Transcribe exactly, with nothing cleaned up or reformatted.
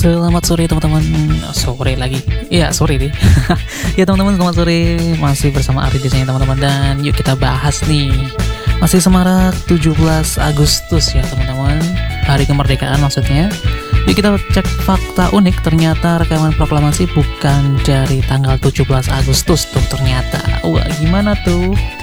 Selamat sore teman-teman. Sore lagi. Iya, sore deh. Ya teman-teman, selamat sore. Masih bersama Ari di sini teman-teman, dan yuk kita bahas nih. Masih semarak tujuh belas Agustus ya teman-teman. Hari kemerdekaan maksudnya. Yuk kita cek fakta unik. Ternyata rekaman proklamasi bukan dari tanggal tujuh belas Agustus tuh ternyata. Wah, gimana tuh?